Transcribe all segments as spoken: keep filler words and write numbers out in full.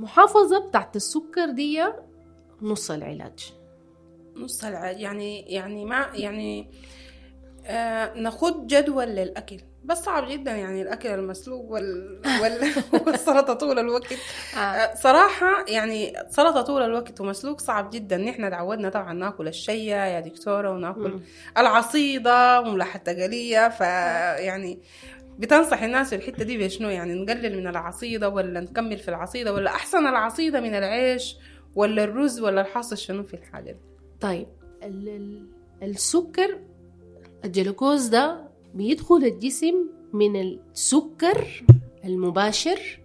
المحافظة بتاعت السكر دي نص العلاج. نص العلاج يعني يعني ما يعني آه ناخد جدول للأكل، بس صعب جدا يعني الأكل المسلوق وال... وال... والسلطة طول الوقت. آه صراحة يعني سلطة طول الوقت ومسلوق صعب جدا. نحن تعودنا طبعا ناكل الشيا يا دكتورة وناكل م. العصيدة وملح التقلية، فيعني بتنصح الناس في الحتة دي بشنو؟ يعني نقلل من العصيدة ولا نكمل في العصيدة، ولا أحسن العصيدة من العيش ولا الرز، ولا الحاصل شنو في الحاجة دي؟ طيب ال... ال... السكر الجلوكوز ده بيدخل الجسم من السكر المباشر،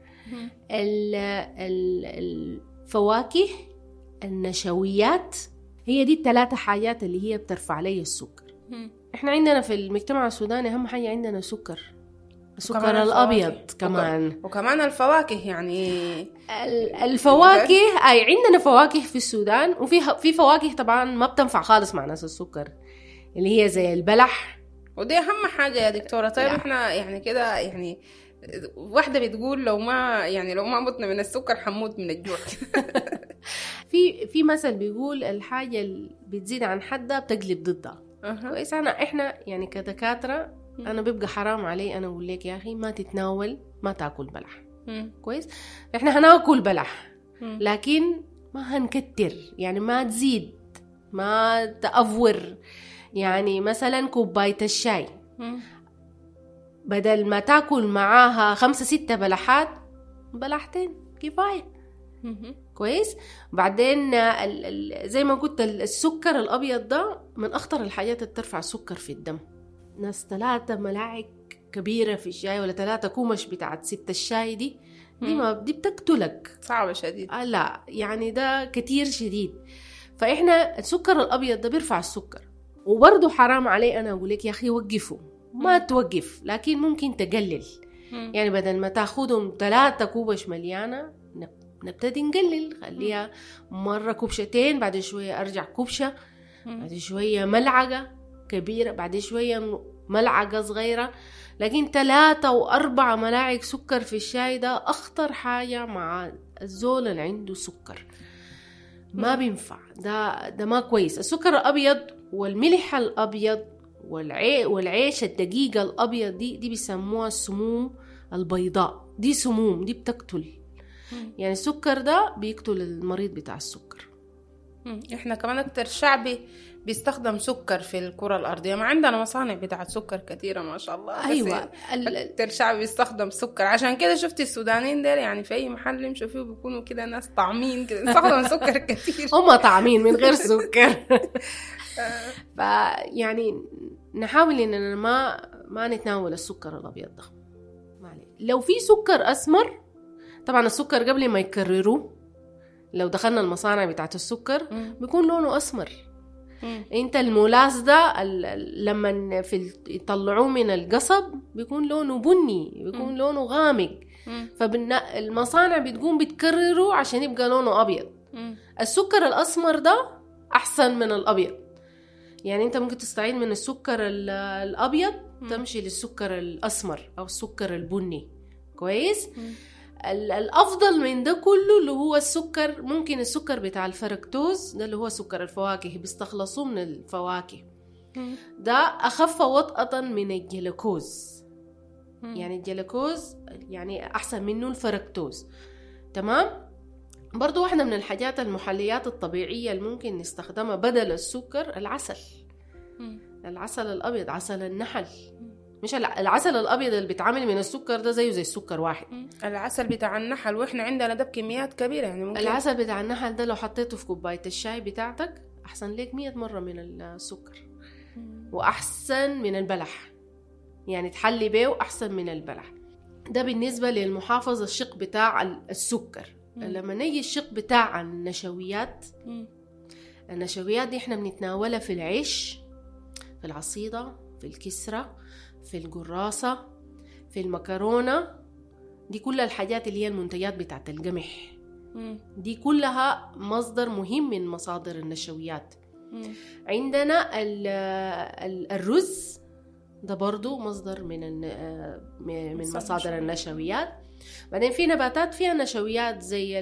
الفواكه، النشويات، هي دي الثلاثة حاجات اللي هي بترفع لي السكر. احنا عندنا في المجتمع السوداني أهم حاجة عندنا سكر، السكر الأبيض كمان، وكمان الفواكه. يعني الفواكه أي عندنا فواكه في السودان، وفي في فواكه طبعا ما بتنفع خالص مع ناس السكر اللي هي زي البلح، ودي أهم حاجة يا دكتورة. طيب لا. احنا يعني كده يعني واحدة بتقول لو ما يعني لو ما متنا من السكر حموت من الجوع. في في مثل بيقول الحاجة اللي بتزيد عن حدها بتقلب ضدها. أه. كويس. أنا إحنا يعني كدكاترة أنا بيبقى حرام علي أنا أقول لك يا أخي ما تتناول ما تأكل بلح. م. كويس. إحنا هنأكل بلح م. لكن ما هنكتر، يعني ما تزيد ما تأفور. يعني مثلا كوباية الشاي م. بدل ما تاكل معاها خمسة ستة بلحات، بلحتين كفاية. م- كويس. بعدين ال ال زي ما قلت السكر الأبيض ده من أخطر الحاجات اللي ترفع السكر في الدم. ناس ثلاثة ملاعق كبيرة في الشاي ولا ثلاثة كومش بتاعت ست الشاي دي دي, ما دي بتقتلك. صعبة شديد. آه لا يعني ده كتير شديد. فإحنا السكر الأبيض ده بيرفع السكر، وبرضو حرام علي أنا أقول لك يا أخي وقفوا، ما م. توقف، لكن ممكن تقلل. م. يعني بدل ما تاخدهم ثلاثة كوبش مليانة نبتدي نقلل، خليها مرة كوبشتين، بعد شوية أرجع كوبشة، م. بعد شوية ملعقة كبيرة، بعد شوية ملعقة صغيرة. لكن ثلاثة وأربعة ملاعق سكر في الشاي ده أخطر حاجة مع الزول اللي عنده سكر، ما بينفع. ده ده ما كويس. السكر الأبيض والملح الأبيض والعي والعيش الدقيقة الأبيض دي دي بيسموها السموم البيضاء، دي سموم دي بتقتل. مم. يعني السكر ده بيقتل المريض بتاع السكر. مم. احنا كمان اكتر شعبي بيستخدم سكر في الكرة الأرضية، ما عندنا مصانع بتاعت سكر كثيرة ما شاء الله. أيوة. اكتر شعبي بيستخدم سكر، عشان كده شفت السودانيين دير يعني في أي محل يمشوا فيه بيكونوا كده ناس طعمين كده يستخدم سكر كثير. هم طعمين من غير سكر. فيعني نحاول إننا ما ما نتناول السكر الأبيض ده. لو في سكر أسمر، طبعا السكر قبل ما يكرروه لو دخلنا المصانع بتاعت السكر م. بيكون لونه أسمر. م. انت المولاس ده لما في يطلعوه من القصب بيكون لونه بني، بيكون م. لونه غامق. فالمصانع بتقوم بتكرره عشان يبقى لونه أبيض. م. السكر الأسمر ده أحسن من الأبيض. يعني انت ممكن تستعين من السكر الأبيض م. تمشي للسكر الأسمر أو السكر البني. كويس. م. الأفضل من ده كله اللي هو السكر، ممكن السكر بتاع الفركتوز ده اللي هو سكر الفواكه بيستخلصوه من الفواكه. م. ده أخف وطأة من الجلوكوز. م. يعني الجلوكوز يعني أحسن منه الفركتوز. تمام. برضو واحدة من الحاجات المحليات الطبيعية اللي ممكن نستخدمها بدل السكر العسل. م. العسل الأبيض، عسل النحل. م. مش العسل الأبيض اللي بيتعامل من السكر ده زيه زي السكر واحد. م. العسل بتاع النحل وإحنا عندنا ده بكميات كبيرة. يعني ممكن العسل بتاع النحل ده لو حطيته في كوباية الشاي بتاعتك أحسن لك مية مرة من السكر. م. وأحسن من البلح، يعني تحلي بيه وأحسن من البلح. ده بالنسبة للمحافظة الشق بتاع السكر. م. لما نيجي الشق بتاع النشويات، م. النشويات دي احنا بنتناولها في العيش، في العصيدة، في الكسرة، في القراصة، في المكرونة. دي كل الحاجات اللي هي المنتجات بتاعت القمح. م. دي كلها مصدر مهم من مصادر النشويات. م. عندنا الرز ده برضو مصدر من من مصادر النشويات. بعدين في نباتات فيها نشويات زي